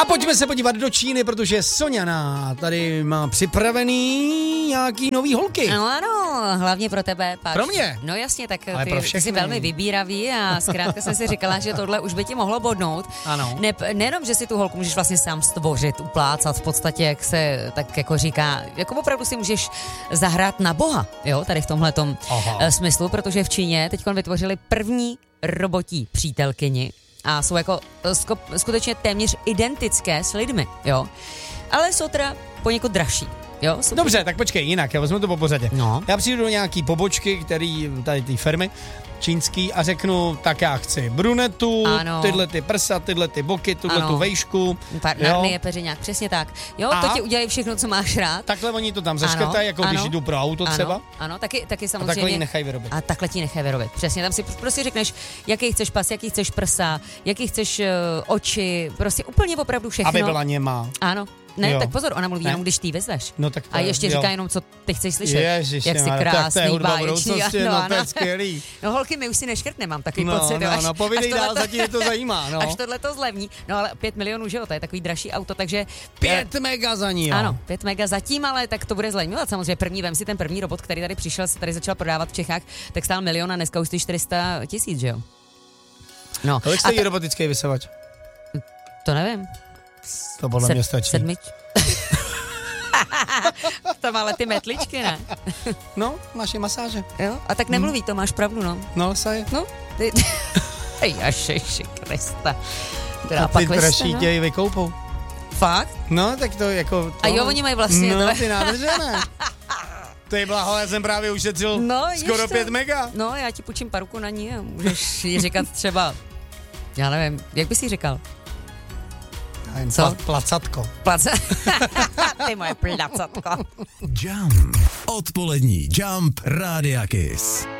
pojďme se podívat do Číny, protože Soňana tady má připravený nějaký nový holky. No ano, hlavně pro tebe, Páč. Pro mě? No jasně, tak ty jsi velmi vybíravý a zkrátka jsem si říkala, že tohle už by ti mohlo bodnout. Ano. Nejenom, že si tu holku můžeš vlastně sám stvořit, uplácat v podstatě, jak se tak jako říká, jako opravdu si můžeš zahrát na boha, jo, tady v tomhletom smyslu, protože v Číně teď vytvořili první robotí přítelkyni a jsou jako skutečně téměř identické s lidmi, jo, ale jsou teda poněkud dražší. Jo, dobře, tak počkej, jinak, já vezmu to po pořadě. No. Já přijdu do nějaký pobočky, který tady ty firmy čínský a řeknu, tak já chci brunetu, tyhle ty prsa, tyhle ty boky, tuhle tu vejšku. Narnie peřiňák, přesně tak. Jo, to ti udělají všechno, co máš rád. Takhle oni to tam zaškrtají, jako když jdu pro auto třeba. Ano, taky samozřejmě. A takhle ji nechají vyrobit. A takhle ti nechají vyrobit. Přesně, tam si prostě řekneš, jaký chceš pas, jaký chceš prsa, jaký chceš oči, prostě úplně opravdu všechno. Aby byla němá. Ano. Ne, tak pozor, ona mluví jenom, když ty vezeš. No, tak a ještě říká jenom, co ty chceš slyšet. Ježiši, jak jsi krásný, báječný. To je skvělý. No holky, my už si neškrtneme, mám takový pocit. No, povídej dál, zatím je to zajímá. No. Až tohle to zlevní. No ale 5 milionů, že jo, to je takový dražší auto, takže... 5 mega za ní, jo. Ano, 5 mega zatím, ale tak to bude zlevňovat samozřejmě. Vem si ten první robot, který tady přišel, se tady začal prodávat v Čechách, tak stál 1 milion a dneska už stojí 400 000, že jo. No. Kolik stojí robotický vysavač? To nevím. To podle mě stačí. 7. To má ale ty metličky, ne? No, máš i masáže. Jo? A tak nemluví, to máš pravdu, no. No, saje. No, ty... Ježiši Krista. A ty dražší tě i vykoupou. Fakt? No, tak to jako... To... A jo, oni mají vlastně... No, ty nádrže, ne? Ty blaho, já jsem právě ušetřil skoro 5 mega. No, já ti půjčím paruku na ní a můžeš jí říkat třeba... Já nevím, jak bys jí říkal? Co? Placatko. Ty moje placatko. Jump. Odpolední Jump Rádia Kiss.